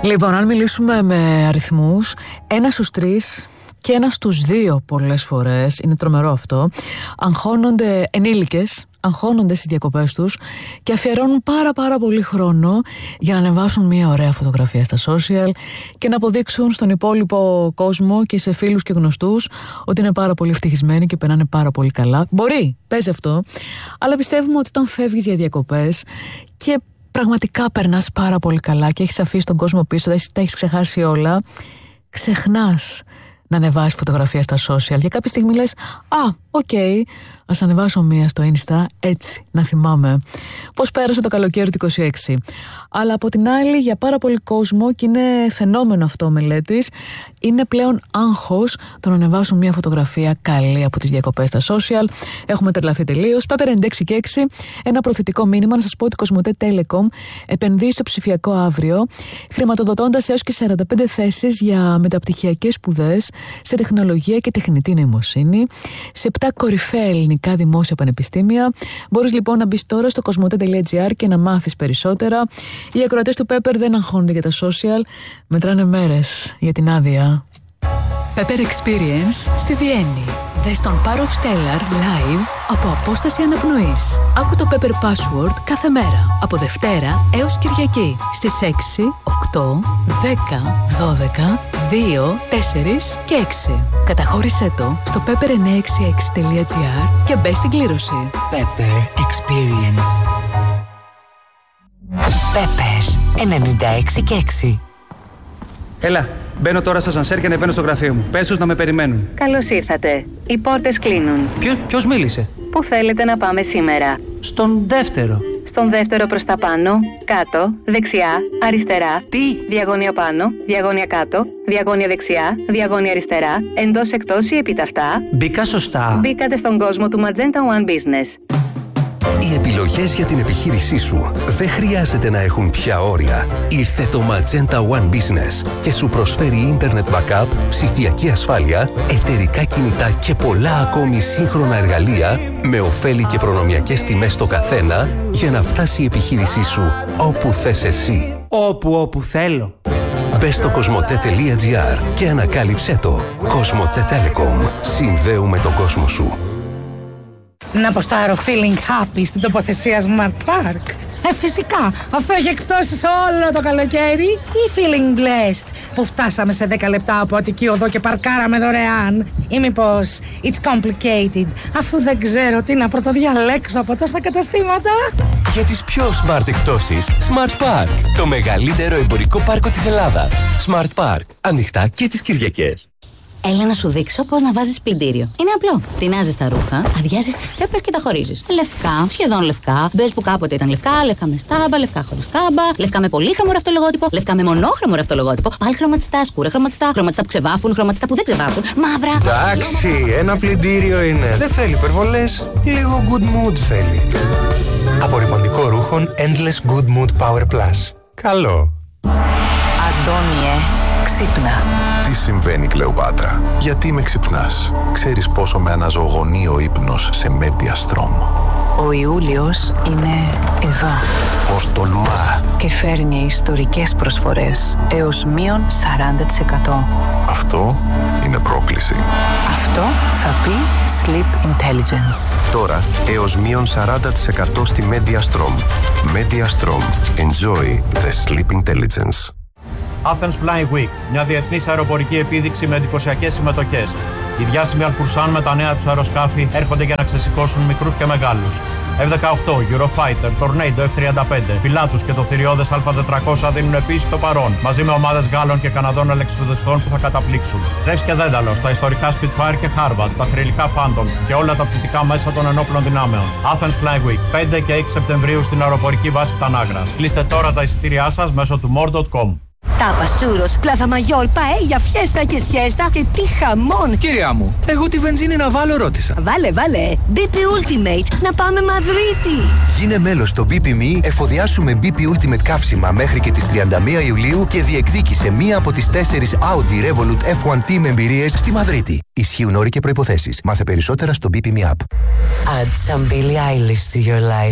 Λοιπόν, αν μιλήσουμε με αριθμούς, 1 στους 3 και 1 στους 2 πολλές φορές, είναι τρομερό αυτό, αγχώνονται ενήλικες, αγχώνονται στις διακοπές τους και αφιερώνουν πάρα πολύ χρόνο για να ανεβάσουν μια ωραία φωτογραφία στα social και να αποδείξουν στον υπόλοιπο κόσμο και σε φίλους και γνωστούς ότι είναι πάρα πολύ ευτυχισμένοι και περνάνε πάρα πολύ καλά. Μπορεί, παίζει αυτό, αλλά πιστεύουμε ότι όταν φεύγεις για διακοπές και πραγματικά περνάς πάρα πολύ καλά και έχεις αφήσει τον κόσμο πίσω, τα έχεις ξεχάσει όλα, ξεχνάς να ανεβάσεις φωτογραφία στα social. Για κάποια στιγμή λες, οκ, ας ανεβάσω μία στο Insta, έτσι, να θυμάμαι πώς πέρασε το καλοκαίρι του 26. Αλλά από την άλλη, για πάρα πολύ κόσμο, και είναι φαινόμενο αυτό μελέτης, είναι πλέον άγχος το να ανεβάσουν μία φωτογραφία καλή από τις διακοπές στα social. Έχουμε τρελαθεί τελείως. Pepper 96, ένα προθετικό μήνυμα να σας πω ότι η Cosmote Telecom επενδύει στο ψηφιακό αύριο, χρηματοδοτώντας έως και 45 θέσεις για μεταπτυχιακές σπουδές σε τεχνολογία και τεχνητή νοημοσύνη σε 7 κορυφαία ελληνικά δημόσια πανεπιστήμια. Μπορείς λοιπόν να μπεις τώρα στο cosmote.gr και να μάθεις περισσότερα. Οι ακροατές του Pepper δεν αγχώνονται για τα social, μετράνε μέρες για την άδεια. Pepper Experience στη Βιέννη. Δες τον Power of Stellar live από απόσταση αναπνοής. Άκου το Pepper Password κάθε μέρα, από Δευτέρα έως Κυριακή, στις 6, 8, 10, 12, 2, 4 και 6. Καταχώρησέ το στο pepper966.gr και μπες στην κλήρωση. Pepper Experience. Pepper 96 και 6. Έλα, μπαίνω τώρα στο σανσέρ και ανεβαίνω στο γραφείο μου. Πες τους να με περιμένουν. Καλώς ήρθατε. Οι πόρτες κλείνουν. Ποιος μίλησε? Πού θέλετε να πάμε σήμερα? Στον δεύτερο. Στον δεύτερο προς τα πάνω, κάτω, δεξιά, αριστερά. Τι? Διαγώνια πάνω, διαγώνια κάτω, διαγώνια δεξιά, διαγώνια αριστερά, εντός εκτός ή επίταυτα. Μπήκα σωστά? Μπήκατε στον κόσμο του Magenta One Business. Οι επιλογές για την επιχείρησή σου δεν χρειάζεται να έχουν πια όρια. Ήρθε το Magenta One Business και σου προσφέρει Internet Backup, ψηφιακή ασφάλεια, εταιρικά κινητά και πολλά ακόμη σύγχρονα εργαλεία με ωφέλη και προνομιακές τιμές στο καθένα για να φτάσει η επιχείρησή σου όπου θες εσύ. Όπου θέλω. Μπες στο cosmote.gr και ανακάλυψέ το. Cosmote Telecom. Συνδέουμε τον κόσμο σου. Να αποστάρω feeling happy στην τοποθεσία Smart Park. Φυσικά, αφού έχει εκπτώσεις όλο το καλοκαίρι. Ή feeling blessed που φτάσαμε σε 10 λεπτά από Αττική Οδό και παρκάραμε δωρεάν. Ή μήπως it's complicated, αφού δεν ξέρω τι να πρωτοδιαλέξω από τόσα καταστήματα. Για τις πιο smart εκπτώσεις, Smart Park, το μεγαλύτερο εμπορικό πάρκο της Ελλάδας. Smart Park, ανοιχτά και τις Κυριακές. Έλα να σου δείξω πώς να βάζεις πλυντήριο. Είναι απλό. Τεινάζεις τα ρούχα, αδειάζεις τις τσέπες και τα χωρίζεις. Λευκά, σχεδόν λευκά, μπες που κάποτε ήταν λευκά, λευκά με στάμπα, λευκά χωρίς στάμπα, λευκά με πολύχρωμο ραυτολογότυπο, λευκά με μονόχρωμο ραυτολογότυπο, πάλι χρωματιστά, σκούρα χρωματιστά, χρωματιστά που ξεβάφουν, χρωματιστά που δεν ξεβάφουν, μαύρα. Εντάξει, ένα πλυντήριο είναι. Δεν θέλει υπερβολές, λίγο good mood θέλει. Απορρυπαντικό ρούχων Endless Good Mood Power Plus. Καλό. Αντώνιε, ξύπνα. Τι συμβαίνει, Κλεοπάτρα? Γιατί με ξυπνάς? Ξέρεις πόσο με αναζωογονεί ο ύπνος σε Mediastrom? Ο Ιούλιος είναι εδώ. Πώς τολμά? Και φέρνει ιστορικές προσφορές έως μείον 40%. Αυτό είναι πρόκληση. Αυτό θα πει Sleep Intelligence. Τώρα έως μείον 40% στη Mediastrom. Mediastrom. Enjoy the Sleep Intelligence. Athens Flying Week, μια διεθνής αεροπορική επίδειξη με εντυπωσιακές συμμετοχές. Οι διάσημοι Αλφουρσάν με τα νέα τους αεροσκάφη έρχονται για να ξεσηκώσουν μικρούς και μεγάλους. F-18, Eurofighter, Tornado F-35, Pilatus και το θηριώδες Α400 δίνουν επίσης το παρόν, μαζί με ομάδες Γάλλων και Καναδών ελεξιπτωτιστών που θα καταπλήξουν. Ζεύς και Δένταλος, τα ιστορικά Spitfire και Harvard, τα θρυλικά Phantom και όλα τα πτυτικά μέσα των ενόπλων δυνάμεων. Athens Flying Week, 5 και 6 Σεπτεμβρίου στην αεροπορική βάση Τανάγρας. Κλείστε τώρα τα εισιτήριά σας μέσω του more.com. Τάπας, τσούρος, πλάθα μαγιόρ, παέλια, φιέστα και σιέστα και τι χαμόν! Κυρία μου, εγώ τη βενζίνη να βάλω ρώτησα. Βάλε, BP Ultimate, να πάμε Μαδρίτη! Γίνε μέλος στο BP.me, εφοδιάσουμε BP Ultimate καύσιμα μέχρι και τις 31 Ιουλίου και διεκδίκησε μία από τις 4 Audi Revolut F1 Team εμπειρίες στη Μαδρίτη. Ισχύουν όροι και προϋποθέσεις. Μάθε περισσότερα στο BP.me app. Add some Billie Eilish to your life.